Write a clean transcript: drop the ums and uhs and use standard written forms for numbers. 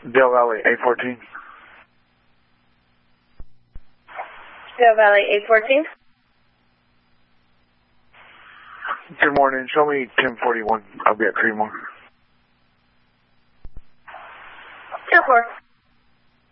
Dale Valley, 814. Dale Valley, 814. Good morning. Show me 1041. I'll be at Creedmoor. 2-4.